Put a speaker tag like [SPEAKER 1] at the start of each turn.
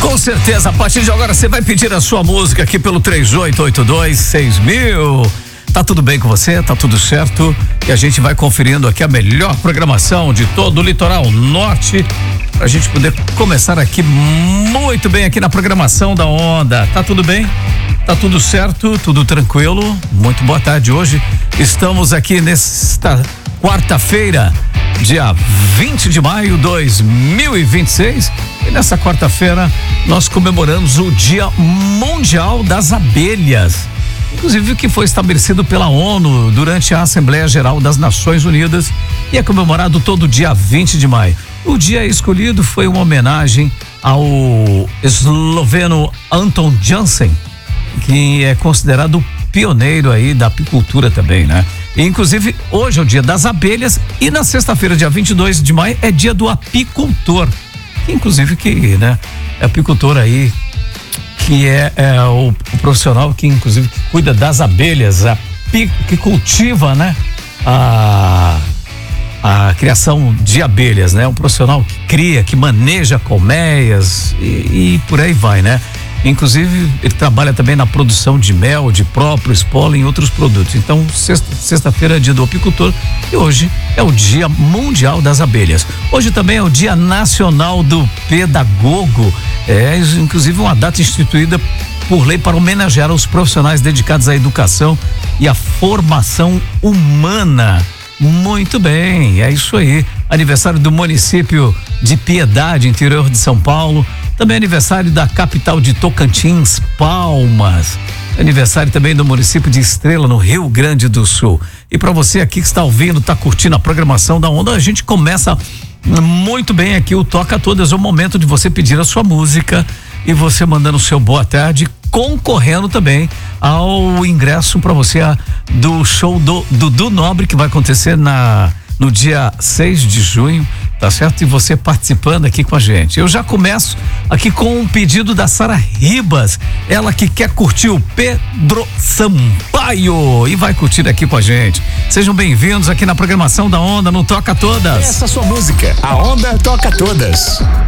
[SPEAKER 1] Com certeza, a partir de agora você vai pedir a sua música aqui pelo 3882-6000. Tá tudo bem com você? Tá tudo certo? E a gente vai conferindo aqui a melhor programação de todo o litoral norte pra gente poder começar aqui muito bem aqui na programação da Onda. Tá tudo bem? Tá tudo certo? Tudo tranquilo? Muito boa tarde. Hoje estamos aqui nesta quarta-feira, dia 20 de maio de 2026, e nessa quarta-feira nós comemoramos o Dia Mundial das Abelhas, inclusive que foi estabelecido pela ONU durante a Assembleia Geral das Nações Unidas e é comemorado todo dia 20 de maio. O dia escolhido foi uma homenagem ao esloveno Anton Jansen, que é considerado o pioneiro aí da apicultura também, né? Inclusive, hoje é o dia das abelhas e na sexta-feira, dia 22 de maio, é dia do apicultor. Inclusive é apicultor aí, que é o profissional que inclusive que cuida das abelhas, que cultiva, né? A criação de abelhas, né? Um profissional que cria, que maneja colmeias e por aí vai, né? Inclusive, ele trabalha também na produção de mel, de própolis, pólen e outros produtos. Então, sexta-feira é dia do apicultor e hoje é o Dia Mundial das Abelhas. Hoje também é o Dia Nacional do Pedagogo. É, inclusive, uma data instituída por lei para homenagear os profissionais dedicados à educação e à formação humana. Muito bem, é isso aí. Aniversário do município de Piedade, interior de São Paulo. Também aniversário da capital de Tocantins, Palmas. Aniversário também do município de Estrela, no Rio Grande do Sul. E para você aqui que está ouvindo, está curtindo a programação da Onda, a gente começa muito bem aqui o Toca Todas. É o momento de você pedir a sua música e você mandando o seu boa tarde, concorrendo também ao ingresso para você do show do Dudu Nobre, que vai acontecer no dia 6 de junho, tá certo? E você participando aqui com a gente. Eu já começo aqui com um pedido da Sara Ribas, ela que quer curtir o Pedro Sampaio e vai curtir aqui com a gente. Sejam bem-vindos aqui na programação da Onda, no Toca Todas.
[SPEAKER 2] Essa é a sua música, a Onda Toca Todas.